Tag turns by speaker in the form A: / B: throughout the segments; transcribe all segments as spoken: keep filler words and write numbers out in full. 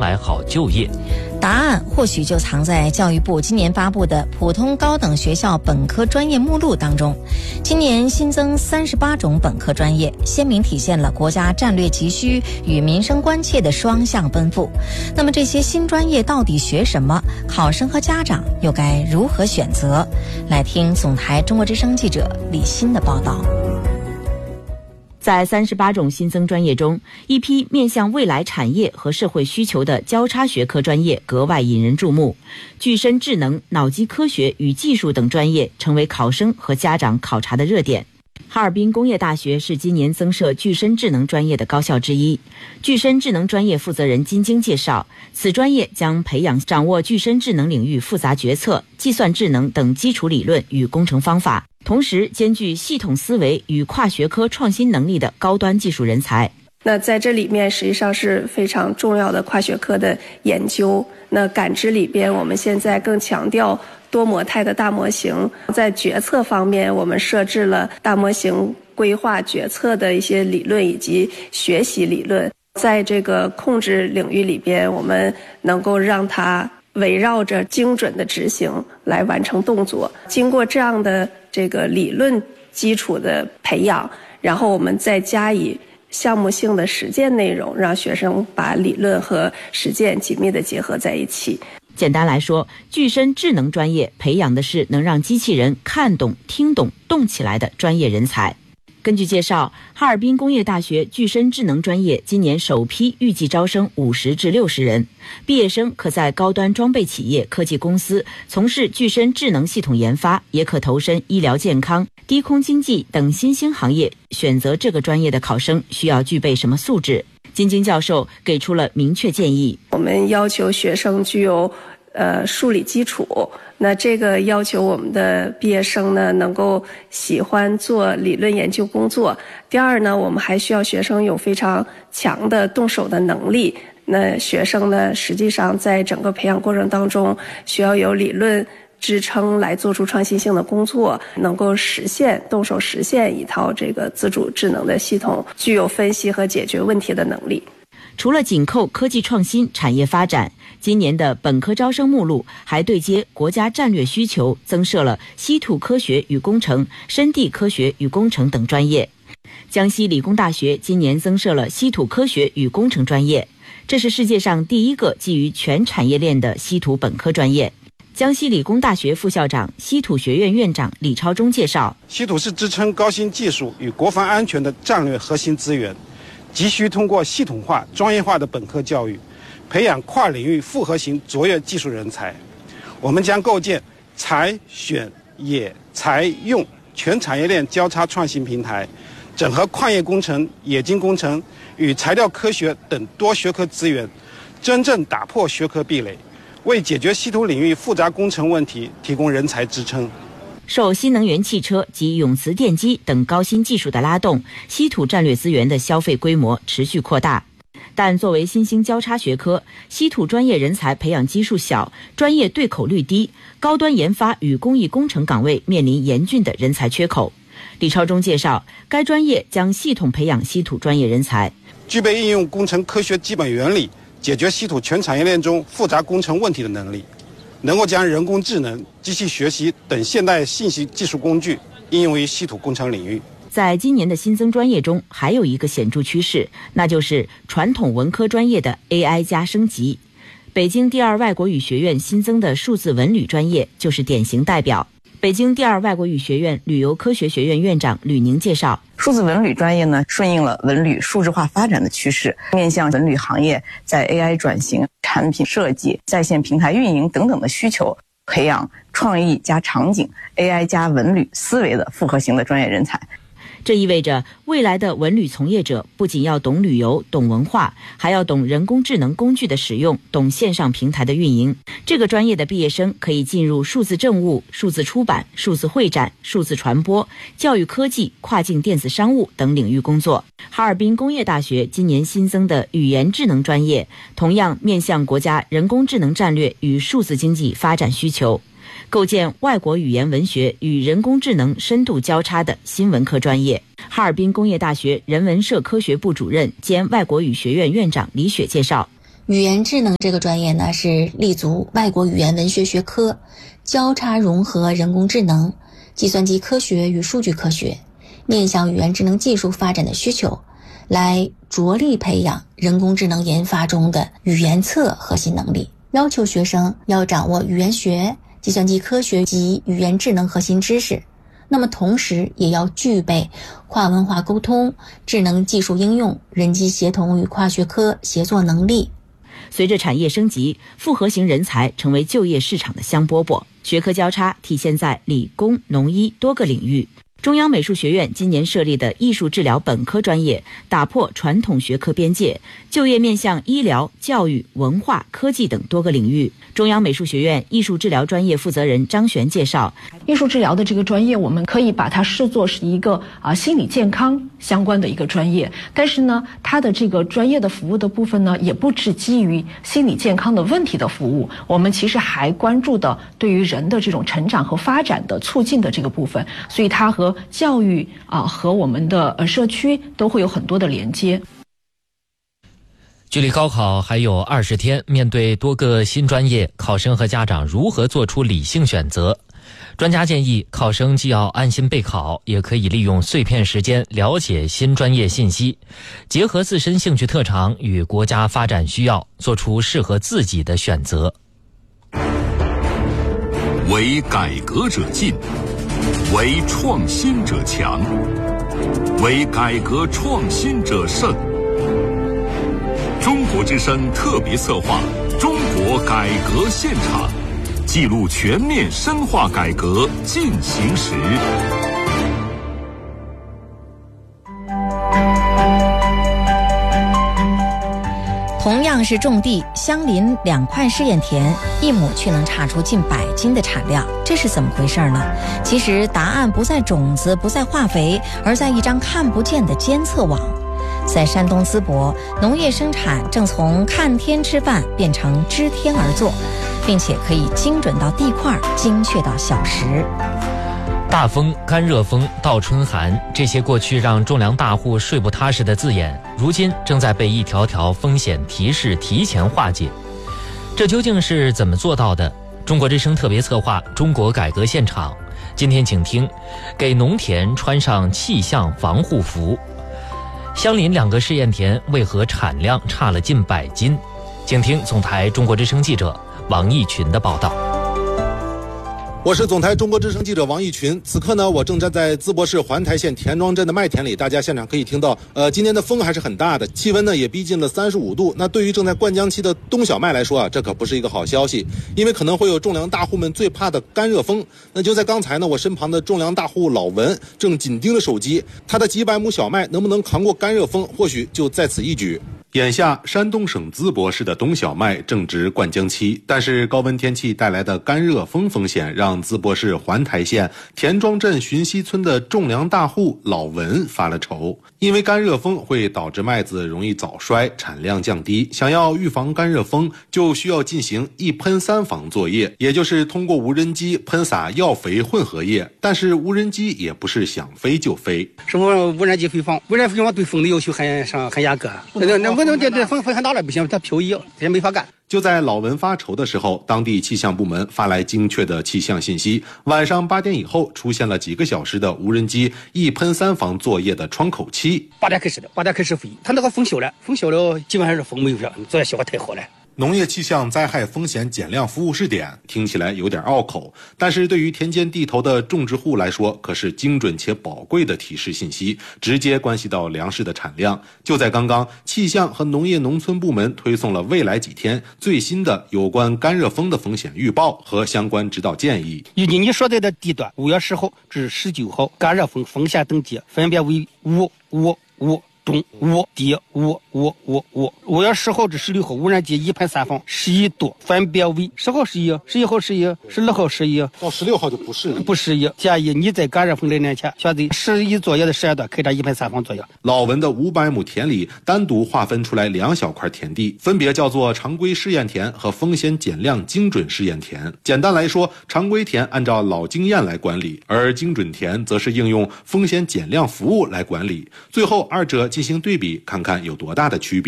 A: 来好就业。
B: 答案或许就藏在教育部今年发布的普通高等学校本科专业目录当中。今年新增三十八种本科专业，鲜明体现了国家战略急需与民生关切的双向奔赴。那么这些新专业到底学什么？考生和家长又该如何选择？来听总台中国之声记者李欣的报道。
C: 在三十八种新增专业中，一批面向未来产业和社会需求的交叉学科专业格外引人注目。具身智能、脑机科学与技术等专业成为考生和家长考察的热点。哈尔滨工业大学是今年增设具身智能专业的高校之一。具身智能专业负责人金晶介绍，此专业将培养掌握具身智能领域复杂决策、计算智能等基础理论与工程方法，同时兼具系统思维与跨学科创新能力的高端技术人才。
D: 那在这里面实际上是非常重要的跨学科的研究。那感知里边我们现在更强调多模态的大模型，在决策方面我们设置了大模型规划决策的一些理论以及学习理论。在这个控制领域里边，我们能够让它围绕着精准的执行来完成动作。经过这样的这个理论基础的培养，然后我们再加以项目性的实践内容，让学生把理论和实践紧密地结合在一起。
C: 简单来说，具身智能专业培养的是能让机器人看懂、听懂、动起来的专业人才。根据介绍，哈尔滨工业大学具身智能专业今年首批预计招生五十至六十人，毕业生可在高端装备企业、科技公司从事具身智能系统研发，也可投身医疗健康、低空经济等新兴行业。选择这个专业的考生需要具备什么素质？金晶教授给出了明确建议。
D: 我们要求学生具有呃数理基础，那这个要求我们的毕业生呢能够喜欢做理论研究工作。第二呢，我们还需要学生有非常强的动手的能力。那学生呢实际上在整个培养过程当中需要有理论支撑来做出创新性的工作，能够实现动手实现一套这个自主智能的系统，具有分析和解决问题的能力。
C: 除了紧扣科技创新、产业发展，今年的本科招生目录还对接国家战略需求，增设了稀土科学与工程、深地科学与工程等专业。江西理工大学今年增设了稀土科学与工程专业，这是世界上第一个基于全产业链的稀土本科专业。江西理工大学副校长、稀土学院院长李超忠介绍，
E: 稀土是支撑高新技术与国防安全的战略核心资源，急需通过系统化、专业化的本科教育，培养跨领域复合型卓越技术人才。我们将构建采、选、冶、材、用全产业链交叉创新平台，整合矿业工程、冶金工程与材料科学等多学科资源，真正打破学科壁垒，为解决稀土领域复杂工程问题提供人才支撑。
C: 受新能源汽车及永磁电机等高新技术的拉动，稀土战略资源的消费规模持续扩大。但作为新兴交叉学科，稀土专业人才培养基数小，专业对口率低，高端研发与工艺工程岗位面临严峻的人才缺口。李超忠介绍，该专业将系统培养稀土专业人才，
E: 具备应用工程科学基本原理，解决稀土全产业链中复杂工程问题的能力，能够将人工智能、机器学习等现代信息技术工具应用于稀土工程领域。
C: 在今年的新增专业中，还有一个显著趋势，那就是传统文科专业的 A I 加升级。北京第二外国语学院新增的数字文旅专业就是典型代表。北京第二外国语学院旅游科学学院院长吕宁介绍，
F: 数字文旅专业呢，顺应了文旅数字化发展的趋势，面向文旅行业在 A I 转型、产品设计、在线平台运营等等的需求，培养创意加场景、A I 加文旅思维的复合型的专业人才。
C: 这意味着未来的文旅从业者不仅要懂旅游、懂文化，还要懂人工智能工具的使用，懂线上平台的运营。这个专业的毕业生可以进入数字政务、数字出版、数字会展、数字传播、教育科技、跨境电子商务等领域工作。哈尔滨工业大学今年新增的语言智能专业，同样面向国家人工智能战略与数字经济发展需求，构建外国语言文学与人工智能深度交叉的新文科专业。哈尔滨工业大学人文社科学部主任兼外国语学院院长李雪介绍，
A: 语言智能这个专业呢，是立足外国语言文学学科，交叉融合人工智能、计算机科学与数据科学，面向语言智能技术发展的需求，来着力培养人工智能研发中的语言侧核心能力，要求学生要掌握语言学、计算机科学及语言智能核心知识，那么同时也要具备跨文化沟通、智能技术应用、人机协同与跨学科协作能力。
C: 随着产业升级，复合型人才成为就业市场的香饽饽，学科交叉体现在理工、农医多个领域。中央美术学院今年设立的艺术治疗本科专业，打破传统学科边界，就业面向医疗、教育、文化、科技等多个领域。中央美术学院艺术治疗专业负责人张璇介绍，
G: 艺术治疗的这个专业，我们可以把它视作是一个啊心理健康相关的一个专业，但是呢，它的这个专业的服务的部分呢，也不只基于心理健康的问题的服务，我们其实还关注的对于人的这种成长和发展的促进的这个部分，所以它和教育啊和我们的呃社区都会有很多的连接。
H: 距离高考还有二十天，面对多个新专业，考生和家长如何做出理性选择？专家建议，考生既要安心备考，也可以利用碎片时间了解新专业信息，结合自身兴趣特长与国家发展需要，做出适合自己的选择。
I: 为改革者进，为创新者强，为改革创新者胜。中国之声特别策划《中国改革现场》，记录全面深化改革进行时。
B: 同样是种地，相邻两块试验田，一亩却能产出近百斤的产量，这是怎么回事呢？其实答案不在种子，不在化肥，而在一张看不见的监测网。在山东淄博，农业生产正从看天吃饭变成知天而作，并且可以精准到地块，精确到小时。
H: 大风、干热风、倒春寒，这些过去让种粮大户睡不踏实的字眼，如今正在被一条条风险提示提前化解。这究竟是怎么做到的？中国之声特别策划《中国改革现场》，今天请听：给农田穿上气象防护服。相邻两个试验田为何产量差了近百斤？请听总台中国之声记者王义群的报道。
J: 我是总台中国之声记者王义群，此刻呢，我正站在淄博市环台县田庄镇的麦田里，大家现场可以听到，呃，今天的风还是很大的，气温呢也逼近了三十五度。那对于正在灌浆期的冬小麦来说啊，这可不是一个好消息，因为可能会有种粮大户们最怕的干热风。那就在刚才呢，我身旁的种粮大户老文正紧盯着手机，他的几百亩小麦能不能扛过干热风，或许就在此一举。眼下，山东省淄博市的冬小麦正值灌浆期，但是高温天气带来的干热风风险，让淄博市环台县田庄镇寻溪村的种粮大户老文发了愁。因为干热风会导致麦子容易早衰，产量降低。想要预防干热风，就需要进行一喷三防作业，也就是通过无人机喷洒药肥混合液。但是无人机也不是想飞就飞，
K: 是不无人机飞放，无人机飞放对风的要求很上很严格。那那那那这风风很大了不行，它漂移也没法干。
J: 就在老文发愁的时候，当地气象部门发来精确的气象信息。晚上八点以后，出现了几个小时的无人机一喷三防作业的窗口期。
K: 八点开始的，八点开始飞，它那个风小了，风小了，基本上是风没有了，作业效果太好了。
J: 农业气象灾害风险减量服务试点听起来有点拗口，但是对于田间地头的种植户来说，可是精准且宝贵的提示信息，直接关系到粮食的产量。就在刚刚，气象和农业农村部门推送了未来几天最新的有关干热风的风险预报和相关指导建议。
K: 以你所在的地段，五月十号至十九号，干热风风险等级分别为五、五、五。中五低五五五五，五月十号至十六号，无人机一喷三防十一度，分别为十号十一，十一号十一，十二号十一，
J: 到十六号就不适宜。
K: 不适宜，建议你在干热风来临前，选择适宜作业的时间段开展一喷三防作业。
J: 老文的五百亩田里单独划分出来两小块田地，分别叫做常规试验田和风险减量精准试验田。简单来说，常规田按照老经验来管理，而精准田则是应用风险减量服务来管理。最后二者进行对比，看看有多大的区别。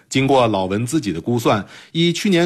J: 经过老文自己的估算，以去年